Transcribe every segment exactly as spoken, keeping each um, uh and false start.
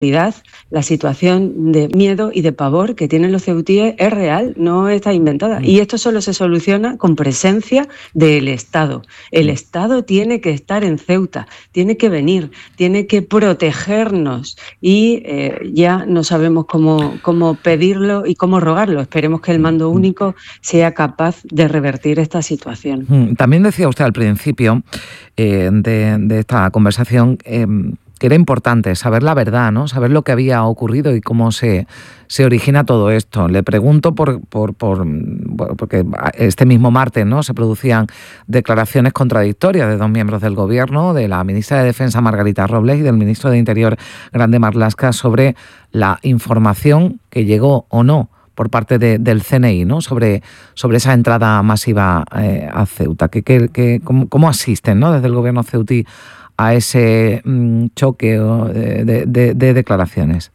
la situación de miedo y de pavor que tienen los ceutíes es real, no está inventada. Y esto solo se soluciona con presencia del Estado. El Estado tiene que estar en Ceuta, tiene que venir, tiene que protegernos y eh, ya no sabemos cómo, cómo pedirlo y cómo rogarlo. Esperemos que el mando único sea capaz de revertir esta situación. También decía usted al principio eh, de, de esta conversación eh, que era importante saber la verdad, ¿no? Saber lo que había ocurrido y cómo se, se origina todo esto. Le pregunto por, por, por porque este mismo martes, ¿no?, se producían declaraciones contradictorias de dos miembros del Gobierno, de la ministra de Defensa Margarita Robles y del ministro de Interior Grande Marlaska, sobre la información que llegó o no por parte de, del C N I, ¿no?, sobre, sobre esa entrada masiva eh, a Ceuta. Que, que, que, ¿cómo, ¿Cómo asisten, ¿no?, desde el Gobierno ceutí a ese mmm, choque de, de, de declaraciones?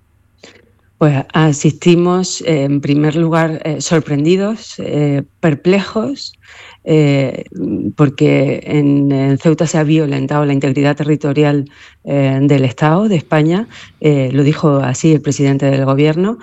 Pues asistimos, eh, en primer lugar, eh, sorprendidos, eh, perplejos, eh, porque en, en Ceuta se ha violentado la integridad territorial eh, del Estado, de España, eh, lo dijo así el presidente del Gobierno,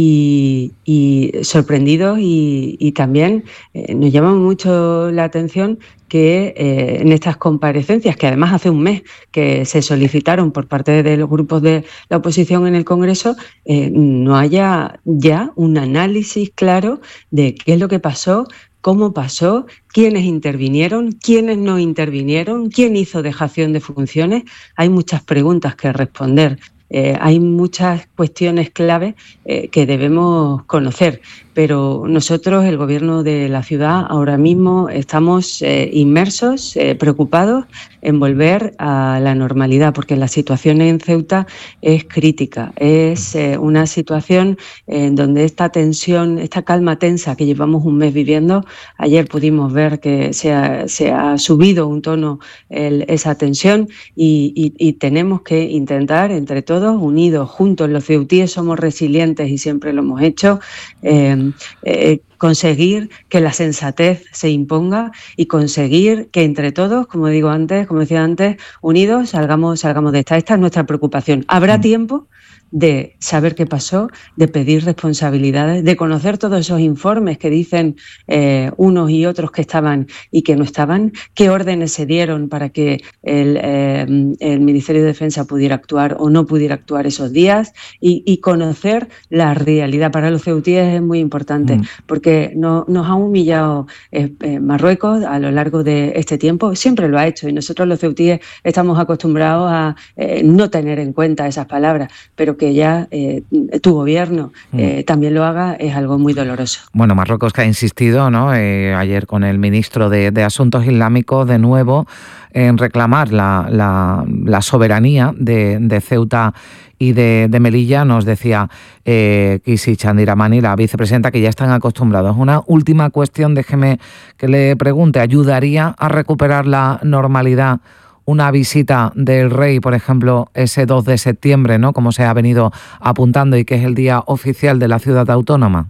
y, y sorprendidos y, y también eh, nos llama mucho la atención que eh, en estas comparecencias, que además hace un mes que se solicitaron por parte de los grupos de la oposición en el Congreso, eh, no haya ya un análisis claro de qué es lo que pasó, cómo pasó, quiénes intervinieron, quiénes no intervinieron, quién hizo dejación de funciones. Hay muchas preguntas que responder. Eh, hay muchas cuestiones clave eh, que debemos conocer, pero nosotros, el Gobierno de la ciudad, ahora mismo estamos eh, inmersos, eh, preocupados en volver a la normalidad, porque la situación en Ceuta es crítica, es eh, una situación en donde esta tensión, esta calma tensa que llevamos un mes viviendo, ayer pudimos ver que se ha, se ha subido un tono el, esa tensión y, y, y tenemos que intentar entre todos, unidos, juntos, los ceutíes somos resilientes y siempre lo hemos hecho, eh, eh, conseguir que la sensatez se imponga y conseguir que entre todos, como digo antes, como decía antes, unidos salgamos, salgamos de esta. Esta es nuestra preocupación. ¿Habrá tiempo de saber qué pasó, de pedir responsabilidades, de conocer todos esos informes que dicen eh, unos y otros que estaban y que no estaban? ¿Qué órdenes se dieron para que el, eh, el Ministerio de Defensa pudiera actuar o no pudiera actuar esos días? Y, y conocer la realidad. Para los ceutíes es muy importante, mm. porque no, nos ha humillado eh, eh, Marruecos a lo largo de este tiempo, siempre lo ha hecho, y nosotros los ceutíes estamos acostumbrados a eh, no tener en cuenta esas palabras, pero que ya eh, tu gobierno eh, también lo haga es algo muy doloroso. Bueno, Marruecos que ha insistido, ¿no?, eh, ayer con el ministro de, de Asuntos Islámicos de nuevo en reclamar la, la, la soberanía de, de Ceuta y de, de Melilla. Nos decía eh, Kisi Chandiramani, la vicepresidenta, que ya están acostumbrados. Una última cuestión, déjeme que le pregunte, ¿ayudaría a recuperar la normalidad una visita del rey, por ejemplo, ese dos de septiembre, ¿no?, como se ha venido apuntando y que es el día oficial de la ciudad autónoma?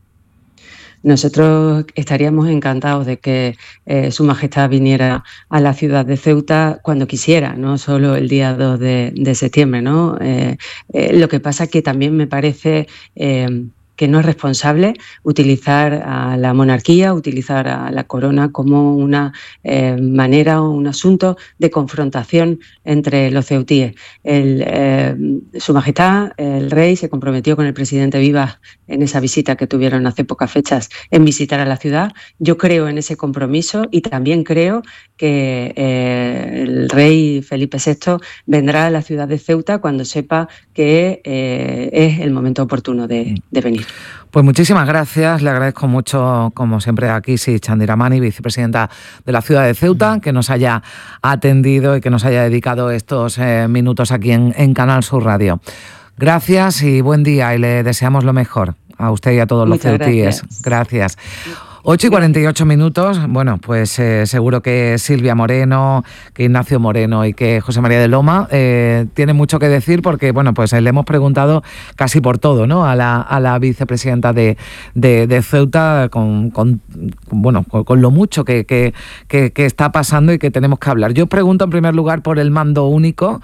Nosotros estaríamos encantados de que eh, Su Majestad viniera a la ciudad de Ceuta cuando quisiera, no solo el día dos de, de septiembre, ¿no? Eh, eh, lo que pasa es que también me parece Eh, que no es responsable utilizar a la monarquía, utilizar a la corona como una eh, manera o un asunto de confrontación entre los ceutíes. El, eh, Su Majestad, el rey, se comprometió con el presidente Vivas en esa visita que tuvieron hace pocas fechas en visitar a la ciudad. Yo creo en ese compromiso y también creo que eh, el rey Felipe sexto vendrá a la ciudad de Ceuta cuando sepa que eh, es el momento oportuno de, de venir. Pues muchísimas gracias, le agradezco mucho, como siempre, a Kisi Chandiramani, vicepresidenta de la ciudad de Ceuta, que nos haya atendido y que nos haya dedicado estos eh, minutos aquí en, en Canal Sur Radio. Gracias y buen día, y le deseamos lo mejor a usted y a todos los ceutíes. Gracias. gracias. ocho y cuarenta y ocho minutos, bueno, pues eh, seguro que Silvia Moreno, que Ignacio Moreno y que José María de Loma eh, tienen mucho que decir porque, bueno, pues le hemos preguntado casi por todo, ¿no?, a la, a la vicepresidenta de, de, de Ceuta con, con, bueno, con, con lo mucho que, que, que, que está pasando y que tenemos que hablar. Yo pregunto en primer lugar por el mando único, que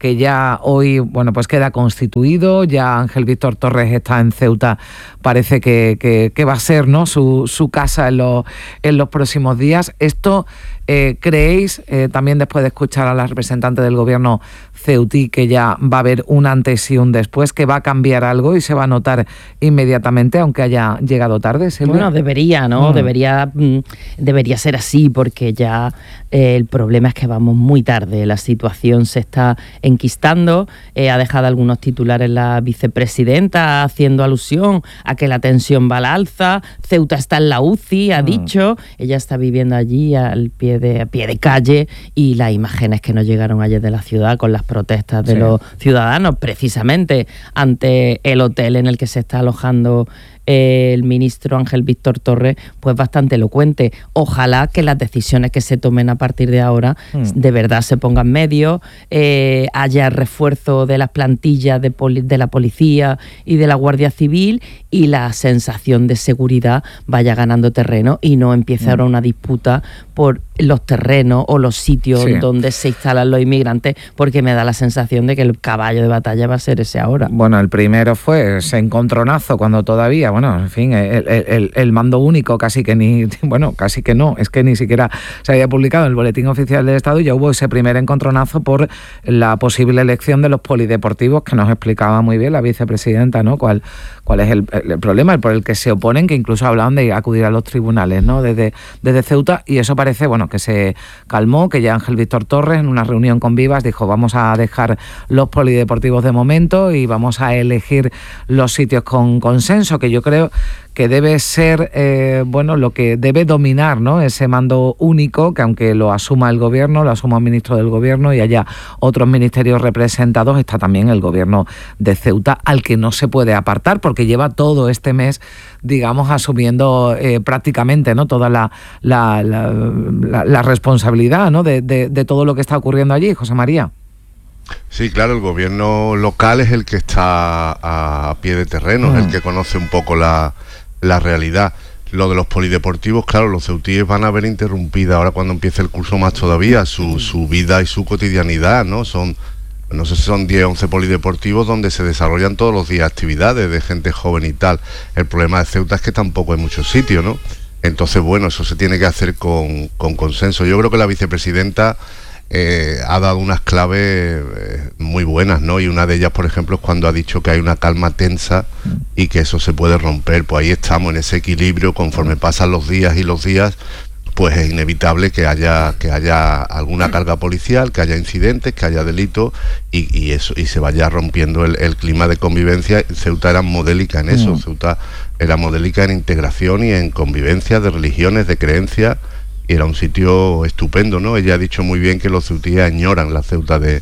que ya hoy, bueno, pues queda constituido, ya Ángel Víctor Torres está en Ceuta, parece que, que, que va a ser, ¿no?, su, su casa en los, en los próximos días. Esto, eh, ¿creéis, eh, también después de escuchar a la representante del gobierno ceutí, que ya va a haber un antes y un después, que va a cambiar algo y se va a notar inmediatamente, aunque haya llegado tarde, Silvia? Bueno, debería, ¿no? Mm. Debería, debería ser así, porque ya eh, el problema es que vamos muy tarde. La situación se está enquistando. Eh, ha dejado algunos titulares la vicepresidenta haciendo alusión a que la tensión va al alza. Ceuta está en la U C I, ha mm. dicho. Ella está viviendo allí al pie de, a pie de calle, y las imágenes que nos llegaron ayer de la ciudad con las protestas de sí. los ciudadanos, precisamente ante el hotel en el que se está alojando el ministro Ángel Víctor Torres, pues bastante elocuente. Ojalá que las decisiones que se tomen a partir de ahora mm. de verdad se pongan medios, eh, haya refuerzo de las plantillas de, poli- de la policía y de la Guardia Civil, y la sensación de seguridad vaya ganando terreno y no empiece mm. ahora una disputa por los terrenos o los sitios sí. donde se instalan los inmigrantes, porque me da la sensación de que el caballo de batalla va a ser ese ahora. Bueno, el primero fue ese encontronazo cuando todavía, bueno, en fin, el, el, el mando único casi que ni, bueno, casi que no, es que ni siquiera se había publicado en el Boletín Oficial del Estado, y ya hubo ese primer encontronazo por la posible elección de los polideportivos, que nos explicaba muy bien la vicepresidenta, ¿no?, cuál, cuál es el, el problema por el que se oponen, que incluso hablaban de acudir a los tribunales, ¿no?, desde, desde Ceuta, y eso parece, bueno, que se calmó, que ya Ángel Víctor Torres en una reunión con Vivas dijo: vamos a dejar los polideportivos de momento y vamos a elegir los sitios con consenso, que yo creo que debe ser, eh, bueno, lo que debe dominar, ¿no?, ese mando único, que aunque lo asuma el gobierno, lo asuma el ministro del gobierno y haya otros ministerios representados, está también el gobierno de Ceuta, al que no se puede apartar, porque lleva todo este mes, digamos, asumiendo eh, prácticamente, ¿no?, toda la, la, la, la, la responsabilidad, ¿no?, de, de, de todo lo que está ocurriendo allí, José María. Sí, claro, el gobierno local es el que está a pie de terreno, mm. es el que conoce un poco la, la realidad. Lo de los polideportivos, claro, los ceutíes van a ver interrumpida ahora cuando empiece el curso más todavía su, su vida y su cotidianidad, ¿no? Son, no sé si son diez, once polideportivos donde se desarrollan todos los días actividades de gente joven y tal. El problema de Ceuta es que tampoco hay muchos sitios, ¿no? Entonces, bueno, eso se tiene que hacer con, con consenso. Yo creo que la vicepresidenta Eh, ha dado unas claves eh, muy buenas, ¿no? Y una de ellas, por ejemplo, es cuando ha dicho que hay una calma tensa y que eso se puede romper. Pues ahí estamos, en ese equilibrio. Conforme pasan los días y los días, pues es inevitable que haya que haya alguna carga policial, que haya incidentes, que haya delitos, y, y eso y se vaya rompiendo el, el clima de convivencia. Ceuta era modélica en eso, mm. Ceuta era modélica en integración y en convivencia de religiones, de creencias, y era un sitio estupendo, ¿no? Ella ha dicho muy bien que los ceutíes añoran la Ceuta de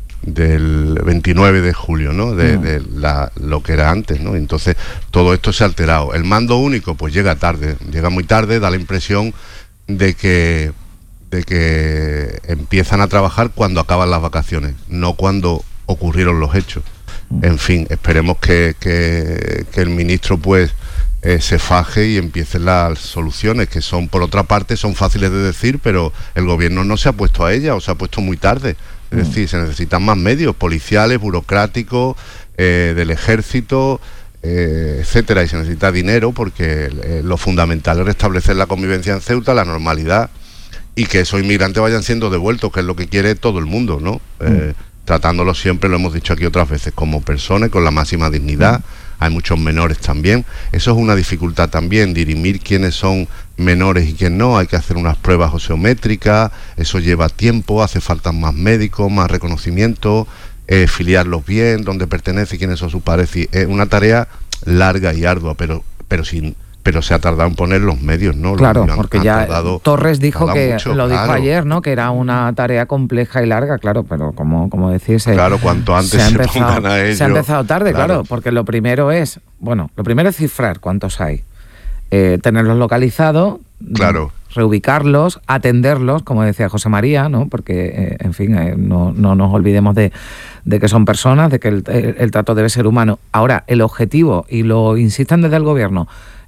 del veintinueve de julio, ¿no? De, mm. de la, lo que era antes, ¿no? Entonces todo esto se ha alterado. El mando único pues llega tarde, llega muy tarde, da la impresión de que de que empiezan a trabajar cuando acaban las vacaciones, no cuando ocurrieron los hechos. Mm. En fin, esperemos que, que, que el ministro pues Eh, se faje y empiecen las soluciones, que son, por otra parte, son fáciles de decir, pero el gobierno no se ha puesto a ellas, o se ha puesto muy tarde. Es mm. decir, se necesitan más medios policiales, burocráticos, eh, del ejército, eh, etcétera, y se necesita dinero, porque eh, lo fundamental es restablecer la convivencia en Ceuta, la normalidad, y que esos inmigrantes vayan siendo devueltos, que es lo que quiere todo el mundo, ¿no? Mm. Eh, tratándolos siempre, lo hemos dicho aquí otras veces, como personas, con la máxima dignidad. Mm. Hay muchos menores también. Eso es una dificultad también, dirimir quiénes son menores y quién no. Hay que hacer unas pruebas oseométricas, eso lleva tiempo, hace falta más médicos, más reconocimiento, eh, filiarlos bien, dónde pertenece, quiénes son sus padres. Es una tarea larga y ardua, pero, pero sin... pero se ha tardado en poner los medios, ¿no? Claro, han, porque han ya tardado, Torres dijo que, mucho, lo dijo claro. ayer, ¿no?, que era una tarea compleja y larga, claro, pero como, como decís... Claro, cuanto antes se, se, se empezado, pongan a ello... Se ha empezado tarde, claro. claro, porque lo primero es, bueno, lo primero es cifrar cuántos hay, eh, tenerlos localizados, claro, reubicarlos, atenderlos, como decía José María, ¿no?, porque, eh, en fin, eh, no, no nos olvidemos de, de que son personas, de que el, el, el trato debe ser humano. Ahora, el objetivo, y lo insisten desde el gobierno,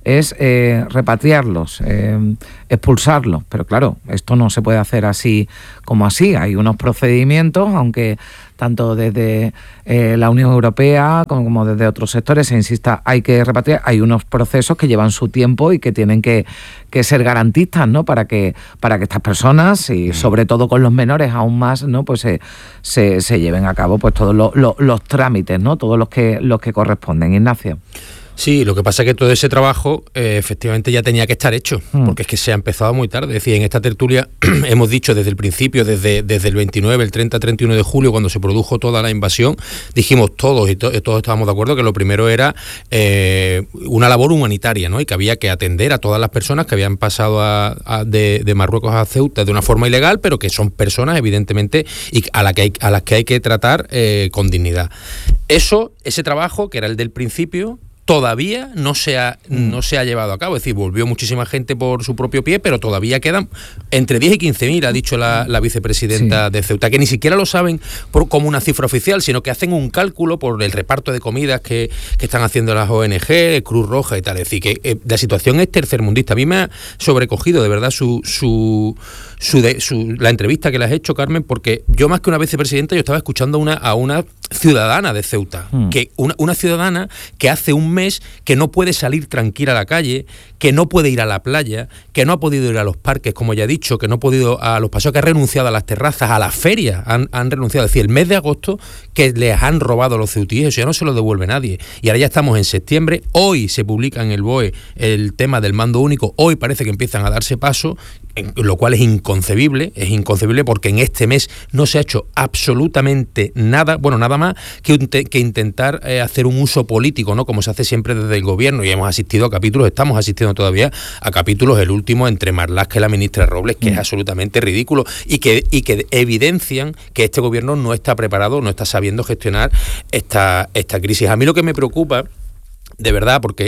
es eh, repatriarlos, eh, expulsarlos. Pero claro, esto no se puede hacer así como así. Hay unos procedimientos, aunque tanto desde eh, la Unión Europea como, como desde otros sectores se insista, hay que repatriar, hay unos procesos que llevan su tiempo y que tienen que, que ser garantistas, ¿no? Para que, para que estas personas, y sobre todo con los menores aún más, ¿no? Pues se, se, se lleven a cabo pues todos los, los, los trámites, ¿no? Todos los que, los que corresponden. Ignacio. Sí, lo que pasa es que todo ese trabajo eh, efectivamente ya tenía que estar hecho, mm. porque es que se ha empezado muy tarde. Es decir, en esta tertulia hemos dicho desde el principio, desde, desde el veintinueve, el treinta, treinta y uno de julio, cuando se produjo toda la invasión, dijimos todos, y to- todos estábamos de acuerdo, que lo primero era eh, una labor humanitaria, ¿no? Y que había que atender a todas las personas que habían pasado a, a de, de Marruecos a Ceuta de una forma ilegal, pero que son personas, evidentemente, y a, la que hay, a las que hay que tratar eh, con dignidad. Eso, ese trabajo, que era el del principio, todavía no se ha no se ha llevado a cabo. Es decir, volvió muchísima gente por su propio pie, pero todavía quedan entre diez y quince mil, ha dicho la, la vicepresidenta sí. de Ceuta, que ni siquiera lo saben por, como una cifra oficial, sino que hacen un cálculo por el reparto de comidas que, que están haciendo las O N G, Cruz Roja y tal. Es decir, que eh, la situación es tercermundista. A mí me ha sobrecogido, de verdad, su... su Su de, su, la entrevista que le has hecho, Carmen, porque yo más que una vicepresidenta yo estaba escuchando una, a una ciudadana de Ceuta, mm. que una, una ciudadana que hace un mes que no puede salir tranquila a la calle, que no puede ir a la playa, que no ha podido ir a los parques, como ya he dicho, que no ha podido a los paseos, que ha renunciado a las terrazas, a las ferias, han, han renunciado. Es decir, el mes de agosto que les han robado los ceutíes, eso ya no se lo devuelve nadie. Y ahora ya estamos en septiembre, hoy se publica en el B O E el tema del mando único, hoy parece que empiezan a darse paso, lo cual es inconcebible, es inconcebible porque en este mes no se ha hecho absolutamente nada, bueno, nada más que, que intentar eh, hacer un uso político, ¿no? Como se hace siempre desde el gobierno, y hemos asistido a capítulos, estamos asistiendo todavía a capítulos, el último entre Marlaska y la ministra Robles, que mm. es absolutamente ridículo y que, y que evidencian que este gobierno no está preparado, no está sabiendo gestionar esta, esta crisis. A mí lo que me preocupa, de verdad, porque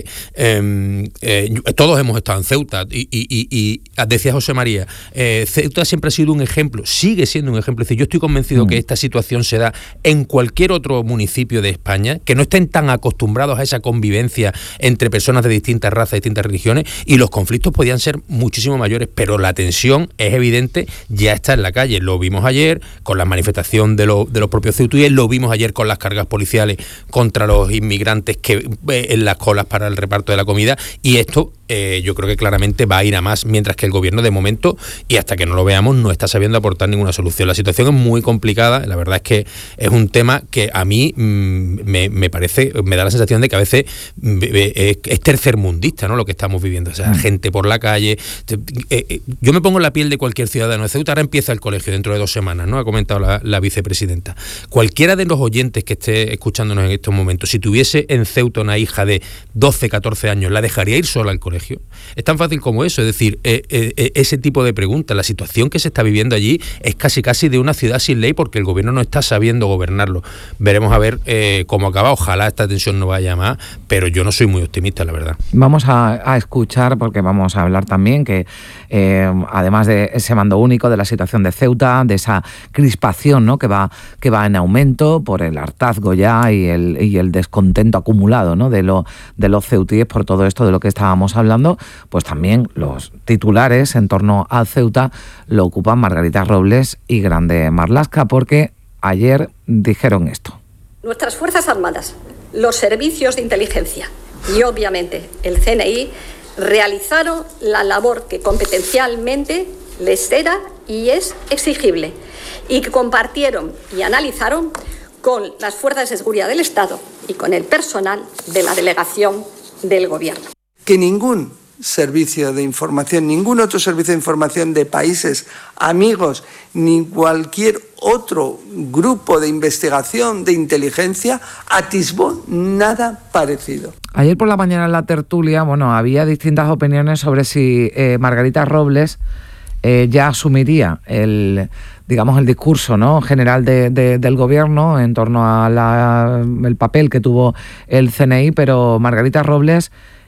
eh, eh, todos hemos estado en Ceuta y, y, y, y decía José María, eh, Ceuta siempre ha sido un ejemplo, sigue siendo un ejemplo. Es decir, yo estoy convencido mm. que esta situación se da en cualquier otro municipio de España, que no estén tan acostumbrados a esa convivencia entre personas de distintas razas, distintas religiones, y los conflictos podían ser muchísimo mayores, pero la tensión es evidente, ya está en la calle. Lo vimos ayer con la manifestación de, lo, de los propios ceutíes, lo vimos ayer con las cargas policiales contra los inmigrantes que eh, en las colas para el reparto de la comida, y esto eh, yo creo que claramente va a ir a más, mientras que el gobierno de momento, y hasta que no lo veamos, no está sabiendo aportar ninguna solución. La situación es muy complicada, la verdad es que es un tema que a mí mmm, me, me parece, me da la sensación de que a veces mmm, es, es tercermundista, ¿no? Lo que estamos viviendo, o sea, mm. gente por la calle. Eh, eh, yo me pongo en la piel de cualquier ciudadano de Ceuta. Ahora empieza el colegio dentro de dos semanas, ¿no? Ha comentado la, la vicepresidenta. Cualquiera de los oyentes que esté escuchándonos en estos momentos, si tuviese en Ceuta una hija de doce, catorce años, ¿la dejaría ir sola al colegio? Es tan fácil como eso, es decir, eh, eh, ese tipo de preguntas. La situación que se está viviendo allí es casi casi de una ciudad sin ley, porque el gobierno no está sabiendo gobernarlo. Veremos a ver eh, cómo acaba. Ojalá esta tensión no vaya más, pero yo no soy muy optimista, la verdad. Vamos a, a escuchar, porque vamos a hablar también que eh, además de ese mando único, de la situación de Ceuta, de esa crispación, ¿no? que va que va en aumento por el hartazgo ya y el, y el descontento acumulado, ¿no? de, lo, de los ceutíes por todo esto de lo que estábamos hablando, pues también los titulares en torno a Ceuta lo ocupan Margarita Robles y Grande Marlaska, porque ayer dijeron esto. Nuestras Fuerzas Armadas, los servicios de inteligencia y obviamente el C N I realizaron la labor que competencialmente les era y es exigible, y que compartieron y analizaron con las fuerzas de seguridad del Estado y con el personal de la delegación del Gobierno. Que ningún servicio de información, ningún otro servicio de información de países amigos, ni cualquier otro grupo de investigación, de inteligencia, atisbó nada parecido. Ayer por la mañana en la tertulia, bueno, había distintas opiniones sobre si eh, Margarita Robles eh, ya asumiría el, digamos, el discurso, ¿no? general de, de, del gobierno en torno a la, el papel que tuvo el C N I, pero Margarita Robles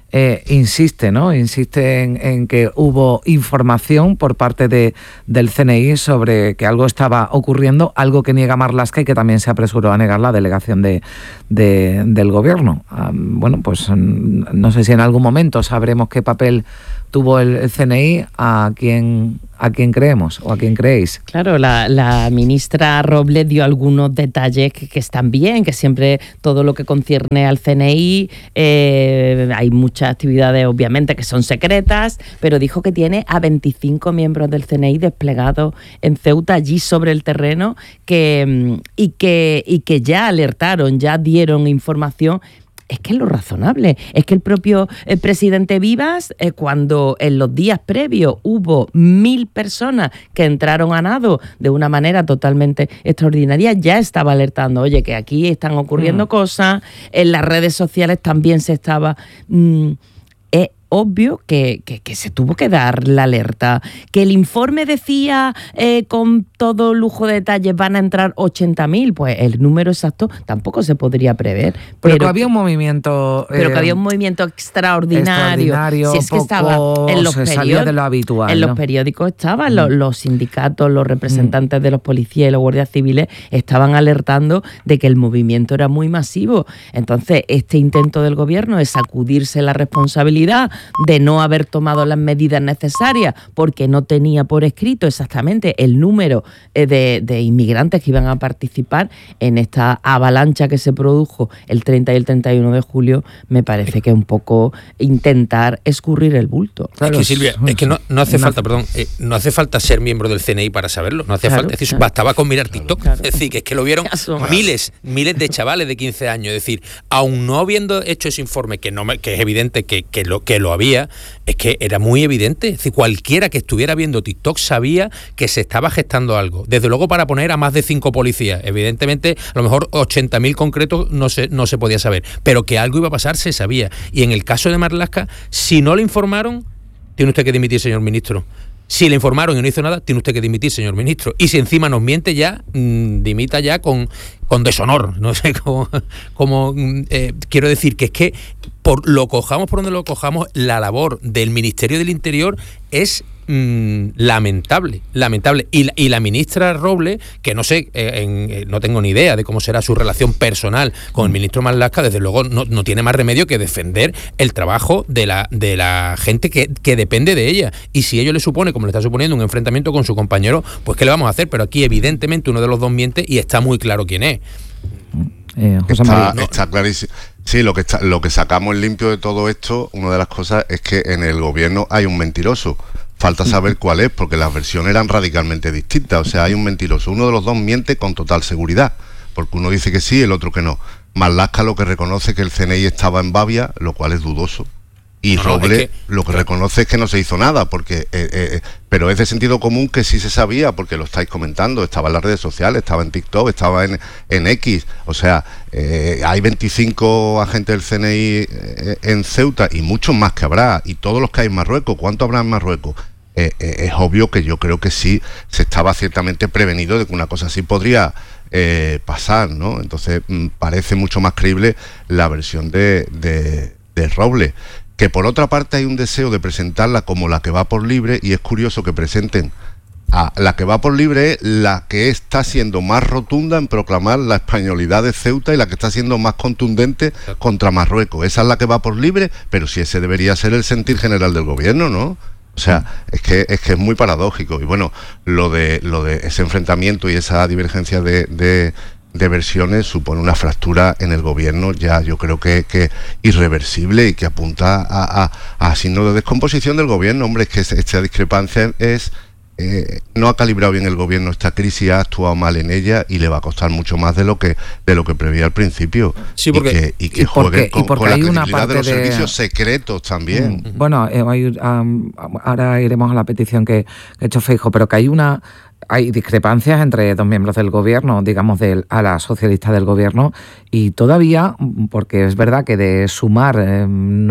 eh, insiste, ¿no? Insiste en, en que hubo información por parte de, del C N I sobre que algo estaba ocurriendo, algo que niega Marlaska y que también se apresuró a negar la delegación de, de, del gobierno. Um, bueno, pues no sé si en algún momento sabremos qué papel tuvo el, el C N I, a quién a quién creemos o a quién creéis. Claro, la, la ministra Robles dio algunos detalles que, que están bien, que siempre todo lo que concierne al C N I, eh, hay muchas actividades obviamente que son secretas, pero dijo que tiene a veinticinco miembros del C N I desplegados en Ceuta, allí sobre el terreno, que, y, que, y que ya alertaron, ya dieron información. Es que es lo razonable. Es que el propio eh, presidente Vivas, eh, cuando en los días previos hubo mil personas que entraron a nado de una manera totalmente extraordinaria, ya estaba alertando, oye, que aquí están ocurriendo mm. cosas, en las redes sociales también se estaba... Mmm, eh, obvio que, que, que se tuvo que dar la alerta. Que el informe decía eh, con todo lujo de detalles van a entrar ochenta mil, pues el número exacto tampoco se podría prever. Pero, pero que había un movimiento... Pero eh, que había un movimiento extraordinario. extraordinario si es que estaba en los, se periódicos, salía de lo habitual, en ¿no? los periódicos estaban, mm. los, los sindicatos, los representantes mm. de los policías y los guardias civiles estaban alertando de que el movimiento era muy masivo. Entonces, este intento del gobierno es sacudirse la responsabilidad de no haber tomado las medidas necesarias porque no tenía por escrito exactamente el número de, de inmigrantes que iban a participar en esta avalancha que se produjo el treinta y el treinta y uno de julio, me parece que es un poco intentar escurrir el bulto. Claro, es que Silvia, es que no, no hace no, falta, perdón, eh, no hace falta ser miembro del C N I para saberlo, no hace claro, falta, es decir, claro. bastaba con mirar TikTok, claro. es decir, que es que lo vieron miles, miles de chavales de quince años, es decir, aun no habiendo hecho ese informe, que no me, que es evidente que, que, lo, que lo había, es que era muy evidente, es decir, cualquiera que estuviera viendo TikTok sabía que se estaba gestando algo, desde luego para poner a más de cinco policías, evidentemente a lo mejor ochenta mil concretos no se, no se podía saber, pero que algo iba a pasar se sabía, y en el caso de Marlaska, si no le informaron, tiene usted que dimitir, señor ministro. Si le informaron y no hizo nada, tiene usted que dimitir, señor ministro. Y si encima nos miente ya, mmm, dimita ya con, con deshonor. No sé cómo... cómo eh, quiero decir que es que, por lo cojamos por donde lo cojamos, la labor del Ministerio del Interior es mmm, lamentable, lamentable. Y la, y la ministra Robles, que no sé, eh, en, eh, no tengo ni idea de cómo será su relación personal con el ministro Marlaska, desde luego no, no tiene más remedio que defender el trabajo de la, de la gente que, que depende de ella. Y si ello le supone, como le está suponiendo, un enfrentamiento con su compañero, pues ¿qué le vamos a hacer? Pero aquí evidentemente uno de los dos miente y está muy claro quién es. Eh, José está, no, está clarísimo. Sí, lo que está, lo que sacamos en limpio de todo esto, una de las cosas es que en el gobierno hay un mentiroso. Falta saber cuál es, porque las versiones eran radicalmente distintas. O sea, hay un mentiroso. Uno de los dos miente con total seguridad, porque uno dice que sí, el otro que no. Marlaska lo que reconoce que el C N I estaba en Bavia, lo cual es dudoso. Y no, Robles es que, lo que reconoce es que no se hizo nada, porque eh, eh, pero es de sentido común que sí se sabía, porque lo estáis comentando, estaba en las redes sociales, estaba en TikTok, estaba en, en X, o sea, eh, hay veinticinco agentes del C N I eh, en Ceuta y muchos más que habrá, y todos los que hay en Marruecos, ¿cuánto habrá en Marruecos? Eh, eh, es obvio que yo creo que sí se estaba ciertamente prevenido de que una cosa así podría eh, pasar, ¿no? Entonces mm, parece mucho más creíble la versión de, de, de Robles. Que por otra parte hay un deseo de presentarla como la que va por libre, y es curioso que presenten a la que va por libre, es la que está siendo más rotunda en proclamar la españolidad de Ceuta y la que está siendo más contundente contra Marruecos. Esa es la que va por libre, pero si ese debería ser el sentir general del gobierno, ¿no? O sea, es que es que es muy paradójico. Y bueno, lo de lo de ese enfrentamiento y esa divergencia de, de de versiones supone una fractura en el gobierno ya yo creo que, que irreversible, y que apunta a, a, a signo de descomposición del gobierno. Hombre, es que esta discrepancia es eh, no ha calibrado bien el gobierno esta crisis, ha actuado mal en ella y le va a costar mucho más de lo que de lo que preveía al principio. Sí, porque, y que, y que y porque, jueguen con, y porque con la hay una credibilidad parte de los de... servicios secretos también. Bueno, eh, hay, um, ahora iremos a la petición que, que ha hecho Feijóo, pero que hay una hay discrepancias entre dos miembros del gobierno, digamos, del ala socialista del gobierno, y todavía, porque es verdad que de Sumar eh,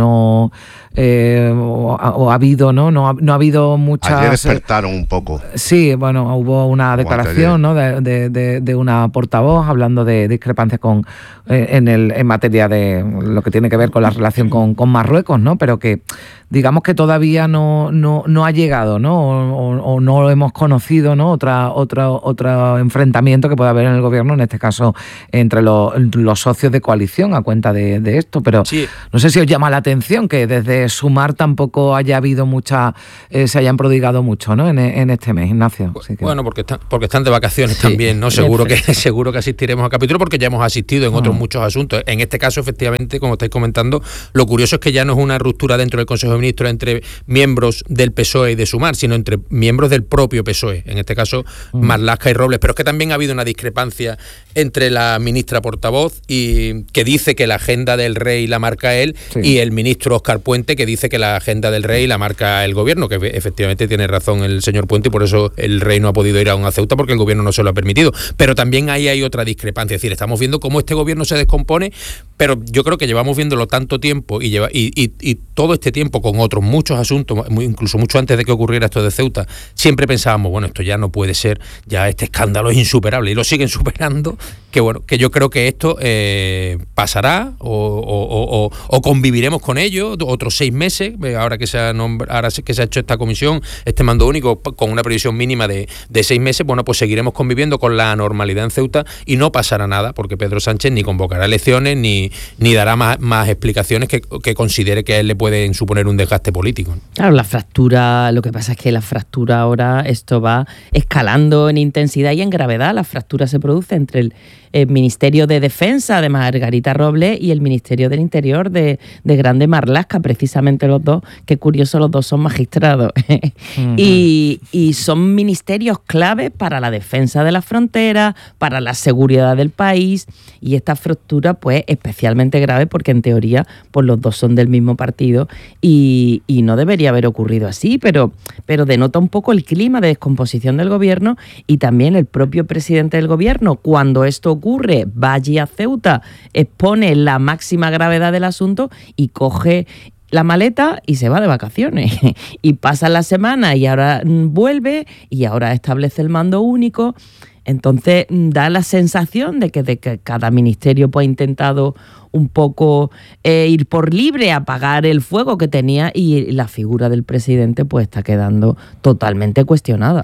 no eh, o, o ha habido, ¿no? No ha, no ha habido muchas... Ayer despertaron un poco. Sí, bueno, hubo una declaración, ¿no? de, de, de, de una portavoz hablando de discrepancias con eh, en el en materia de lo que tiene que ver con la relación con, con Marruecos, ¿no? Pero que digamos que todavía no, no, no ha llegado, ¿no? O, o, o no hemos conocido, ¿no? Otra, otra, otro enfrentamiento que pueda haber en el gobierno, en este caso entre los, los socios de coalición a cuenta de, de esto. Pero sí, no sé si os llama la atención que desde Sumar tampoco haya habido mucha, eh, se hayan prodigado mucho, ¿no? En, en este mes, Ignacio. Así que... Bueno, porque están, porque están de vacaciones sí, también, ¿no? Seguro que, seguro que asistiremos al capítulo porque ya hemos asistido en otros ah. muchos asuntos. En este caso, efectivamente, como estáis comentando, lo curioso es que ya no es una ruptura dentro del Consejo de Ministros entre miembros del P S O E y de Sumar, sino entre miembros del propio P S O E, en este caso mm. Marlaska y Robles, pero es que también ha habido una discrepancia entre la ministra portavoz y que dice que la agenda del rey la marca él sí. y el ministro Óscar Puente que dice que la agenda del rey la marca el gobierno, que efectivamente tiene razón el señor Puente y por eso el rey no ha podido ir a una Ceuta porque el gobierno no se lo ha permitido, pero también ahí hay otra discrepancia, es decir, estamos viendo cómo este gobierno se descompone, pero yo creo que llevamos viéndolo tanto tiempo y, lleva, y, y, y todo este tiempo con otros muchos asuntos, incluso mucho antes de que ocurriera esto de Ceuta, siempre pensábamos, bueno, esto ya no puede ser, ya este escándalo es insuperable, y lo siguen superando, que bueno, que yo creo que esto eh, pasará o, o, o, o conviviremos con ello otros seis meses, ahora que se ha nombr- ahora que se ha hecho esta comisión, este mando único con una previsión mínima de, de seis meses, bueno, pues seguiremos conviviendo con la normalidad en Ceuta y no pasará nada, porque Pedro Sánchez ni convocará elecciones ni, ni dará más, más explicaciones que, que considere que a él le pueden suponer un desgaste político. Claro, la fractura, lo que pasa es que la fractura ahora, esto va escalando en intensidad y en gravedad. La fractura se produce entre el, el Ministerio de Defensa de Margarita Robles y el Ministerio del Interior de, de Grande Marlaska, precisamente los dos, qué curioso, los dos son magistrados. Uh-huh. y, y son ministerios clave para la defensa de la frontera, para la seguridad del país, y esta fractura pues especialmente grave porque en teoría pues los dos son del mismo partido y, y no debería haber ocurrido así, pero, pero denota un poco el clima de descomposición del gobierno, y también el propio presidente del gobierno, cuando esto ocurre, va allí a Ceuta, expone la máxima gravedad del asunto y coge la maleta y se va de vacaciones y pasa la semana y ahora vuelve y ahora establece el mando único. Entonces da la sensación de que, de que cada ministerio pues, ha intentado un poco eh, ir por libre, apagar el fuego que tenía, y la figura del presidente pues está quedando totalmente cuestionada.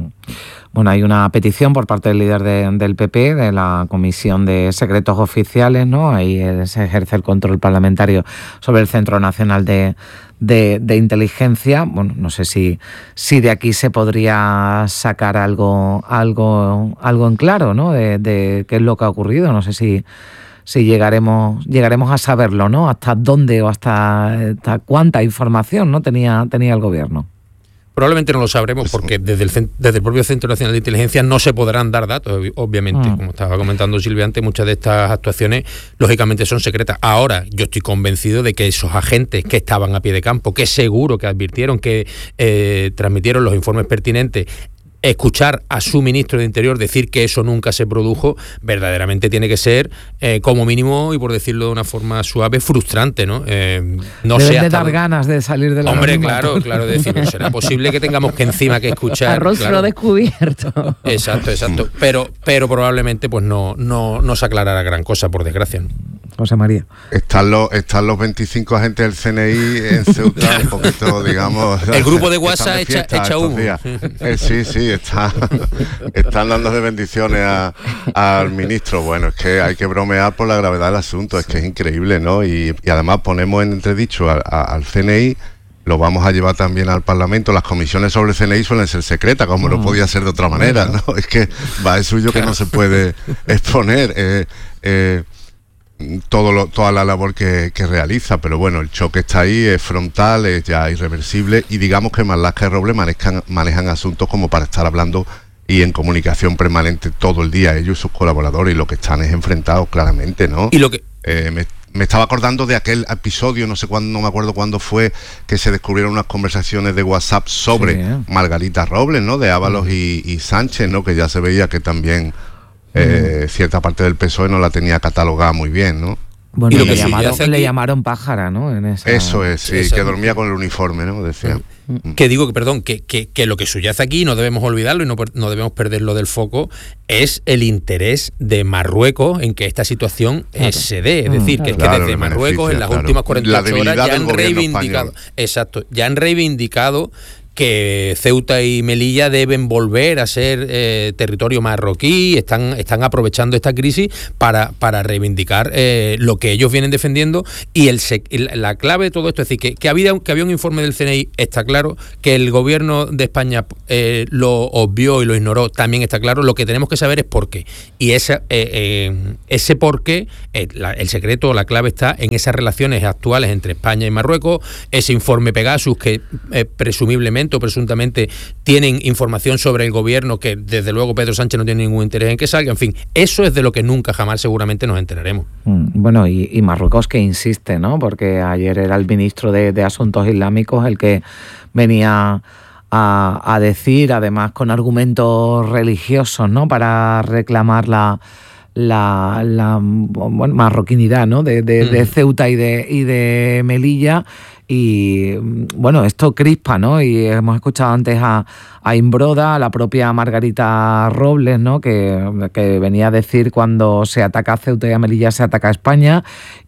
Bueno, hay una petición por parte del líder de, del P P, de la Comisión de Secretos Oficiales, ¿no? Ahí se ejerce el control parlamentario sobre el Centro Nacional de, de, de Inteligencia. Bueno, no sé si, si de aquí se podría sacar algo, algo, algo en claro, ¿no? De, de qué es lo que ha ocurrido. No sé si, si llegaremos, llegaremos a saberlo, ¿no? Hasta dónde o hasta, hasta cuánta información, ¿no? tenía, tenía el gobierno. Probablemente no lo sabremos porque desde el, desde el propio Centro Nacional de Inteligencia no se podrán dar datos, obviamente. Ah. Como estaba comentando Silvia antes, muchas de estas actuaciones lógicamente son secretas. Ahora, yo estoy convencido de que esos agentes que estaban a pie de campo, que seguro que advirtieron, que eh, transmitieron los informes pertinentes, escuchar a su ministro de Interior decir que eso nunca se produjo, verdaderamente tiene que ser, eh, como mínimo, y por decirlo de una forma suave, frustrante, ¿no? Eh, no Deben sé de dar ganas de salir de la Hombre, misma. claro, claro, decir, no será posible que tengamos que encima que escuchar... A rostro claro. descubierto. Exacto, exacto. Pero, pero probablemente pues no, no, no se aclarará gran cosa, por desgracia, ¿no? José María. Están los, están los veinticinco agentes del C N I en Ceuta, un poquito, digamos... El grupo de WhatsApp de echa, echa humo. Eh, sí, sí, está, están dándole bendiciones a, al ministro. Bueno, es que hay que bromear por la gravedad del asunto, es que es increíble, ¿no? Y, y además ponemos en entredicho a, a, al C N I, lo vamos a llevar también al Parlamento. Las comisiones sobre el C N I suelen ser secretas, como no, no podía ser de otra manera, ¿no? Es que va, es suyo que no se puede exponer. Eh, eh, Todo lo, toda la labor que, que realiza, pero bueno, el choque está ahí, es frontal, es ya irreversible, y digamos que Marlaska y Robles manejan, manejan asuntos como para estar hablando y en comunicación permanente todo el día, ellos y sus colaboradores, y lo que están es enfrentados claramente, ¿no? Y lo que... Eh, me, me estaba acordando de aquel episodio, no sé cuándo, no me acuerdo cuándo fue, que se descubrieron unas conversaciones de WhatsApp sobre sí, ¿eh? Margarita Robles, ¿no? De Ábalos mm. y, y Sánchez, ¿no? Que ya se veía que también eh, mm. cierta parte del P S O E no la tenía catalogada muy bien, ¿no? Bueno, y le, llamaron, aquí... le llamaron pájara, ¿no? En esa... Eso es, sí, Eso. que dormía con el uniforme, ¿no? Decían. Que digo que, perdón, que, que, que lo que subyace aquí, no debemos olvidarlo y no, no debemos perderlo del foco, es el interés de Marruecos en que esta situación claro. eh, se dé. Es decir, que es claro, que desde Marruecos en las claro. últimas cuarenta y ocho horas ya han reivindicado, español. exacto, ya han reivindicado que Ceuta y Melilla deben volver a ser eh, territorio marroquí, están, están aprovechando esta crisis para, para reivindicar eh, lo que ellos vienen defendiendo, y el, la clave de todo esto es decir, que, que, había, que había un informe del C N I, está claro, que el gobierno de España eh, lo obvió y lo ignoró, también está claro. Lo que tenemos que saber es por qué, y esa, eh, eh, ese por qué, eh, la, el secreto, la clave está en esas relaciones actuales entre España y Marruecos, ese informe Pegasus que eh, presumiblemente o presuntamente tienen información sobre el gobierno que desde luego Pedro Sánchez no tiene ningún interés en que salga. En fin, eso es de lo que nunca jamás seguramente nos enteraremos. Bueno, y, y Marruecos que insiste, ¿no? Porque ayer era el ministro de, de Asuntos Islámicos el que venía a, a decir, además con argumentos religiosos, ¿no? Para reclamar la la, la bueno, marroquinidad, ¿no? de, de, de Ceuta y de, y de Melilla. Y bueno, esto crispa, ¿no? Y hemos escuchado antes a, a Imbroda, a la propia Margarita Robles, ¿no? Que, que venía a decir cuando se ataca a Ceuta y a Melilla se ataca a España,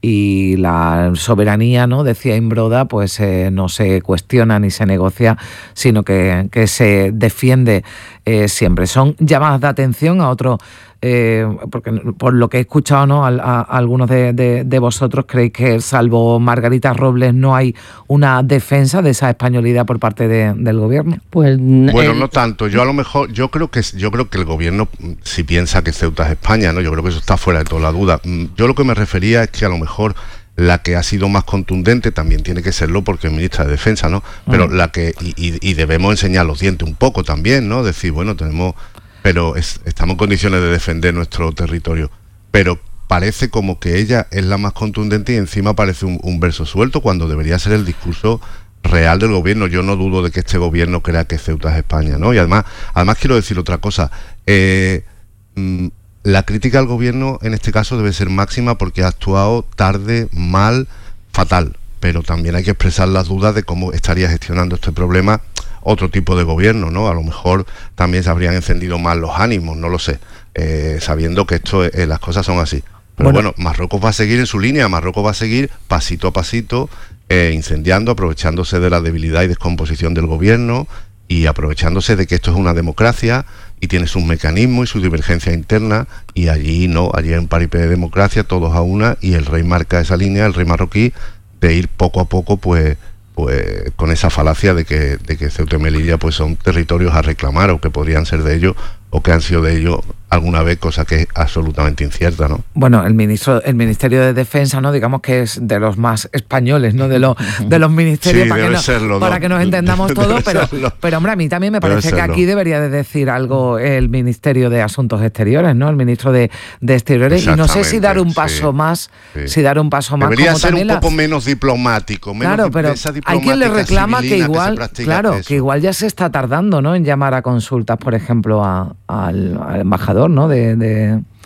y la soberanía, ¿no? Decía Imbroda, pues eh, no se cuestiona ni se negocia, sino que, que se defiende eh, siempre. Son llamadas de atención a otros. Eh, porque por lo que he escuchado, ¿no? A, a, a algunos de, de, de vosotros creéis que salvo Margarita Robles no hay una defensa de esa españolidad por parte de, del gobierno. Pues bueno, el... no tanto. Yo a lo mejor, yo creo que yo creo que el gobierno si piensa que Ceuta es España, ¿no? Yo creo que eso está fuera de toda la duda. Yo lo que me refería es que a lo mejor la que ha sido más contundente, también tiene que serlo porque es ministra de Defensa, ¿no? Pero mm. la que y, y, y debemos enseñar los dientes un poco también, ¿no? Decir, bueno, tenemos pero es, estamos en condiciones de defender nuestro territorio, pero parece como que ella es la más contundente y encima parece un, un verso suelto cuando debería ser el discurso real del gobierno. Yo no dudo de que este gobierno crea que Ceuta es España, ¿no? Y además, además quiero decir otra cosa, eh, mmm, la crítica al gobierno en este caso debe ser máxima porque ha actuado tarde, mal, fatal, pero también hay que expresar las dudas de cómo estaría gestionando este problema otro tipo de gobierno, ¿no? A lo mejor también se habrían encendido más los ánimos, no lo sé, eh, sabiendo que esto eh, las cosas son así. Pero bueno. bueno, Marruecos va a seguir en su línea, Marruecos va a seguir pasito a pasito eh, incendiando, aprovechándose de la debilidad y descomposición del gobierno y aprovechándose de que esto es una democracia y tiene sus mecanismos y su divergencia interna, y allí no, allí en paripé de democracia, todos a una, y el rey marca esa línea, el rey marroquí, de ir poco a poco pues pues con esa falacia de que, de que Ceuta y Melilla pues son territorios a reclamar o que podrían ser de ellos o que han sido de ellos alguna vez, cosa que es absolutamente incierta, ¿no? Bueno, el ministro, el Ministerio de Defensa, ¿no? Digamos que es de los más españoles, ¿no? De los de los ministerios, sí, para, que, no, serlo, para ¿no? que nos entendamos todos, pero, pero hombre, a mí también me parece que aquí debería de decir algo el Ministerio de Asuntos Exteriores, ¿no? El ministro de, de Exteriores, y no sé si dar un paso sí, más, sí. si dar un paso más. Debería como ser un la... poco menos diplomático, menos claro, pero esa hay quien le reclama que igual, que claro, eso. que igual ya se está tardando, ¿no? En llamar a consultas, por ejemplo, a, al, al embajador, ¿no? De, de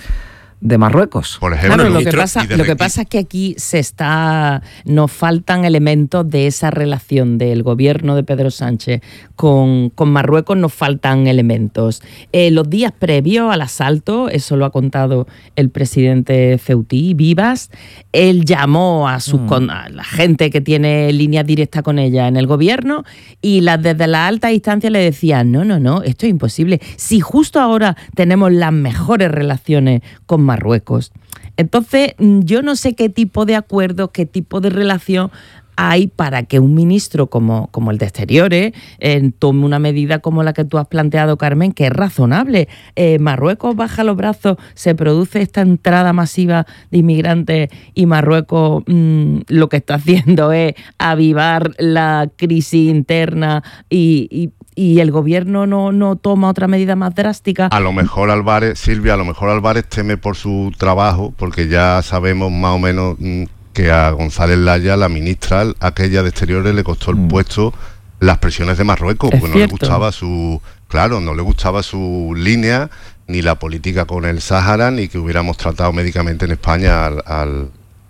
de Marruecos. Por ejemplo, claro, lo, que pasa, lo que pasa es que aquí se está nos faltan elementos de esa relación del gobierno de Pedro Sánchez con, con Marruecos, nos faltan elementos. Eh, los días previos al asalto, eso lo ha contado el presidente ceutí, Vivas, él llamó a, sus, mm. a la gente que tiene línea directa con ella en el gobierno, y las desde la alta instancia le decían, no, no, no, esto es imposible. Si justo ahora tenemos las mejores relaciones con Marruecos. Entonces, yo no sé qué tipo de acuerdo, qué tipo de relación hay para que un ministro como, como el de Exteriores eh, tome una medida como la que tú has planteado, Carmen, que es razonable. Eh, Marruecos baja los brazos, se produce esta entrada masiva de inmigrantes y Marruecos mmm, lo que está haciendo es avivar la crisis interna y, y y el gobierno no, no toma otra medida más drástica. A lo mejor Álvarez, Silvia, a lo mejor Álvarez teme por su trabajo, porque ya sabemos más o menos mmm, que a González Laya, la ministra aquella de Exteriores, le costó el mm. puesto las presiones de Marruecos, porque no le gustaba su, claro, no le gustaba su línea, ni la política con el Sáhara, ni que hubiéramos tratado médicamente en España al, al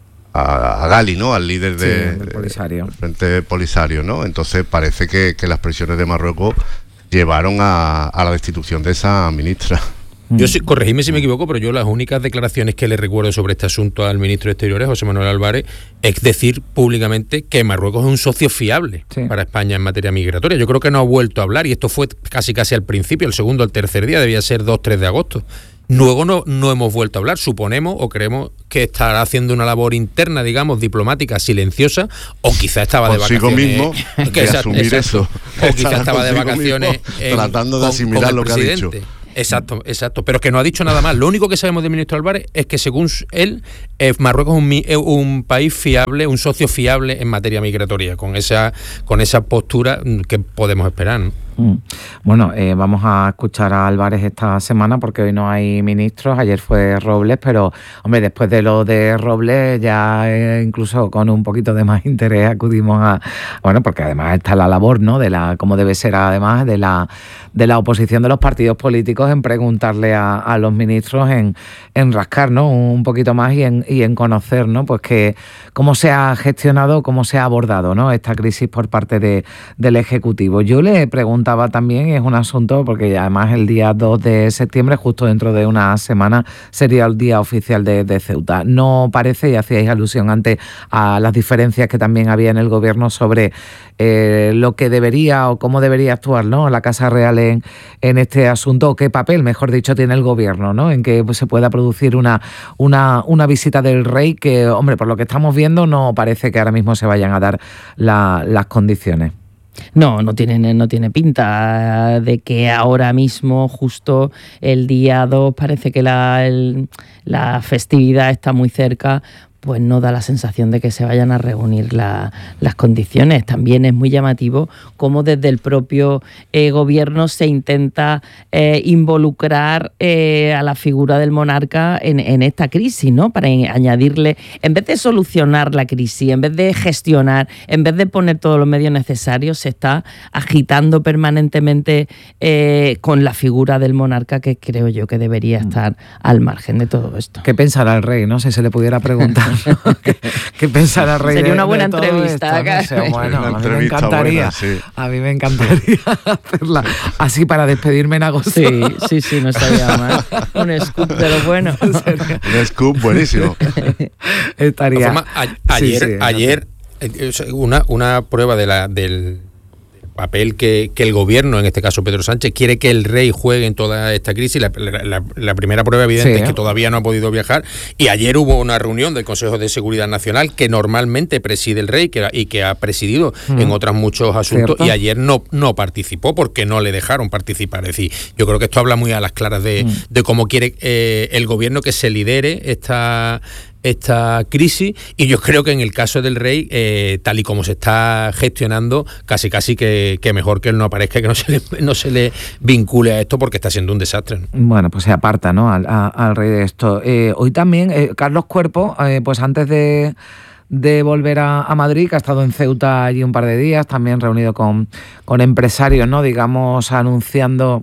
a, a Gali, ¿no? Al líder de, sí, del Polisario. del Frente Polisario, ¿no? Entonces parece que, que las presiones de Marruecos llevaron a, a la destitución de esa ministra. Yo sí, corregidme si me equivoco, pero yo las únicas declaraciones que le recuerdo sobre este asunto al ministro de Exteriores, José Manuel Álvarez, es decir públicamente que Marruecos es un socio fiable sí. para España en materia migratoria. Yo creo que no ha vuelto a hablar, y esto fue casi casi al principio, el segundo o el tercer día, debía ser dos tres de agosto. Luego no, no hemos vuelto a hablar, suponemos o creemos que estará haciendo una labor interna, digamos, diplomática, silenciosa, o quizá estaba de consigo vacaciones. Mismo, que exacto, asumir eso. O quizá estaba de vacaciones en, tratando de asimilar con, con lo que presidente. ha dicho. Exacto, exacto, pero que no ha dicho nada más. Lo único que sabemos del ministro Álvarez es que según él, eh, Marruecos es un, eh, un país fiable, un socio fiable en materia migratoria, con esa con esa postura que podemos esperar, ¿no? Mm. Bueno, eh, vamos a escuchar a Álvarez esta semana porque hoy no hay ministros, ayer fue Robles, pero hombre, después de lo de Robles ya eh, incluso con un poquito de más interés acudimos a, bueno, porque además está la labor, ¿no? De la, como debe ser además, de la de la oposición de los partidos políticos en preguntarle a, a los ministros, en, en rascar, ¿no? Un poquito más y en, y en conocer, ¿no? Pues que cómo se ha gestionado, cómo se ha abordado, ¿no? Esta crisis por parte de, del Ejecutivo. Yo le preguntaba también, es un asunto, porque además el día dos de septiembre, justo dentro de una semana, sería el día oficial de, de Ceuta. No parece, y hacíais alusión antes a las diferencias que también había en el gobierno sobre eh, lo que debería o cómo debería actuar, ¿no? La Casa Real en, en este asunto, o qué papel, mejor dicho, tiene el gobierno, ¿no? En que pues, se pueda producir una, una, una visita del rey que, hombre, por lo que estamos viendo, no parece que ahora mismo se vayan a dar la, las condiciones. No, no tiene, no tiene pinta de que ahora mismo, justo el día dos, parece que la, el, la festividad está muy cerca, pues no da la sensación de que se vayan a reunir la, las condiciones. También es muy llamativo cómo desde el propio eh, gobierno se intenta eh, involucrar eh, a la figura del monarca en, en esta crisis, ¿no? Para en, añadirle, en vez de solucionar la crisis, en vez de gestionar, en vez de poner todos los medios necesarios, se está agitando permanentemente eh, con la figura del monarca, que creo yo que debería estar al margen de todo esto. ¿Qué pensará el rey, no? Si se le pudiera preguntar. ¿Qué, ¿Qué pensará el rey? Sería una de, buena de entrevista. No sé, bueno, una a mí me encantaría. Buena, sí. A mí me encantaría hacerla así para despedirme en agosto. Sí, sí, sí, no estaría mal. Un scoop de lo bueno. Un scoop buenísimo. Estaría. Forma, a, ayer, sí, sí, ayer una, una prueba de la del papel que, que el gobierno, en este caso Pedro Sánchez, quiere que el rey juegue en toda esta crisis. La, la, la primera prueba evidente sí, es que todavía no ha podido viajar, y ayer hubo una reunión del Consejo de Seguridad Nacional que normalmente preside el rey que, y que ha presidido mm. en otros muchos asuntos, ¿cierto? Y ayer no, no participó porque no le dejaron participar. Es decir, yo creo que esto habla muy a las claras de, mm. de cómo quiere eh, el gobierno que se lidere esta esta crisis, y yo creo que en el caso del rey, eh, tal y como se está gestionando, casi casi que, que mejor que él no aparezca, que no se le, no se le vincule a esto, porque está siendo un desastre, ¿no? Bueno, pues se aparta, ¿no?, al, a, al rey de esto. Eh, hoy también, eh, Carlos Cuerpo, eh, pues antes de... de volver a, a Madrid, que ha estado en Ceuta allí un par de días, también reunido con, con empresarios, ¿no?, digamos, anunciando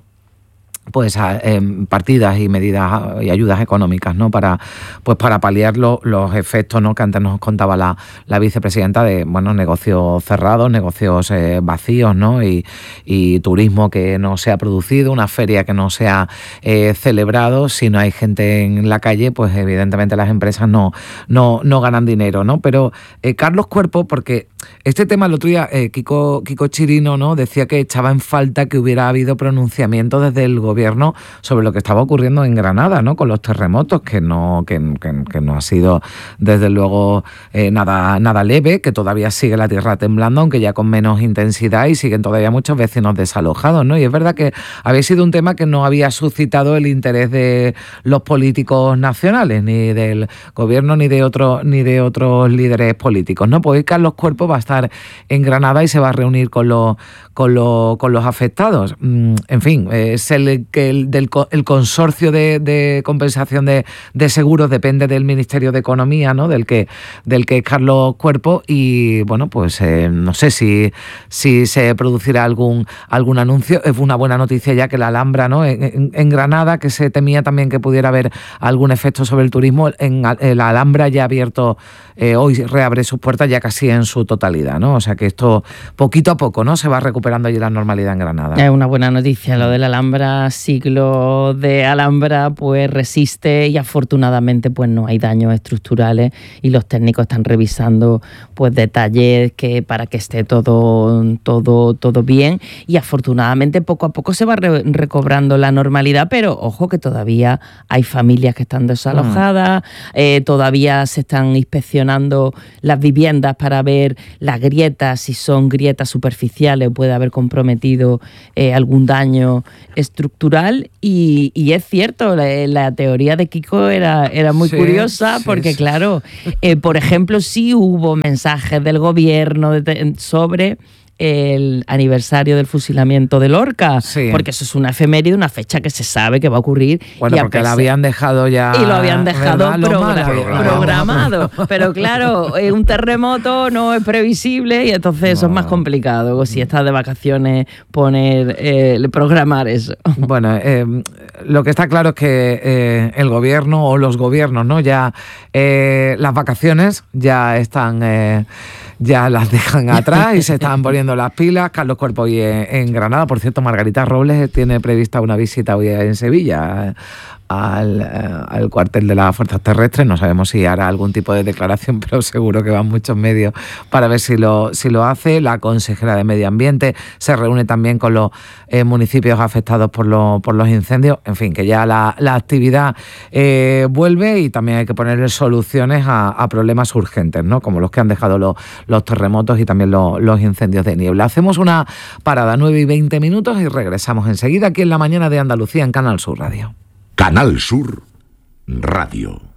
pues a, eh, partidas y medidas y ayudas económicas, ¿no?, para pues para paliar lo, los efectos, ¿no?, que antes nos contaba la, la vicepresidenta de, bueno, negocios cerrados, negocios eh, vacíos, ¿no?, y, y turismo que no se ha producido, una feria que no se ha eh, celebrado. Si no hay gente en la calle, pues evidentemente las empresas no, no, no ganan dinero, ¿no? Pero eh, Carlos Cuerpo, porque este tema el otro día eh, Kiko, Kiko Chirino, ¿no?, decía que echaba en falta que hubiera habido pronunciamiento desde el gobierno gobierno sobre lo que estaba ocurriendo en Granada, ¿no?, con los terremotos, que no que, que, que no ha sido desde luego eh, nada nada leve, que todavía sigue la tierra temblando, aunque ya con menos intensidad, y siguen todavía muchos vecinos desalojados, ¿no? Y es verdad que había sido un tema que no había suscitado el interés de los políticos nacionales, ni del gobierno, ni de otros ni de otros líderes políticos, ¿no? Pues hoy Carlos Cuerpo va va a estar en Granada y se va a reunir con los, con los, con los afectados. En fin, es el, el, del, el consorcio de, de compensación de, de seguros depende del Ministerio de Economía, ¿no? Del que, del que es Carlos Cuerpo, y bueno, pues eh, no sé si, si se producirá algún, algún anuncio. Es una buena noticia ya que la Alhambra, ¿no? En, en, en Granada, que se temía también que pudiera haber algún efecto sobre el turismo, en, en la Alhambra ya ha abierto, eh, hoy reabre sus puertas ya casi en su totalidad, ¿no? O sea que esto poquito a poco, ¿no? Se va recuperando allí la normalidad en Granada. Es una buena noticia lo de la Alhambra, siglo de Alhambra, pues resiste y afortunadamente pues no hay daños estructurales y los técnicos están revisando pues detalles que para que esté todo, todo, todo bien, y afortunadamente poco a poco se va re- recobrando la normalidad, pero ojo que todavía hay familias que están desalojadas, mm. eh, todavía se están inspeccionando las viviendas para ver las grietas, si son grietas superficiales, puede haber comprometido eh, algún daño estructural, y, y es cierto, la, la teoría de Kiko era, era muy sí, curiosa, sí, porque sí. claro, eh, por ejemplo, sí hubo mensajes del gobierno de, sobre el aniversario del fusilamiento de Lorca, sí. porque eso es una efeméride, una fecha que se sabe que va a ocurrir. Bueno, porque la habían dejado ya... Y lo habían dejado progra- programado. programado. Pero claro, un terremoto no es previsible y entonces no. eso es más complicado. Si estás de vacaciones, poner, eh, programar eso. Bueno, eh, lo que está claro es que eh, el gobierno o los gobiernos, ¿no? Ya eh, las vacaciones ya están... Eh, ya las dejan atrás y se están poniendo las pilas. Carlos Cuerpo hoy en, en Granada. Por cierto, Margarita Robles tiene prevista una visita hoy en Sevilla al, al cuartel de las fuerzas terrestres. No sabemos si hará algún tipo de declaración, pero seguro que van muchos medios para ver si lo, si lo hace. La consejera de Medio Ambiente se reúne también con los eh, municipios afectados por, lo, por los incendios. En fin, que ya la, la actividad eh, vuelve, y también hay que ponerle soluciones a, a problemas urgentes, ¿no? Como los que han dejado los, los terremotos y también los, los incendios de niebla. Hacemos una parada, nueve y veinte minutos, y regresamos enseguida aquí en La Mañana de Andalucía en Canal Sur Radio. Canal Sur Radio.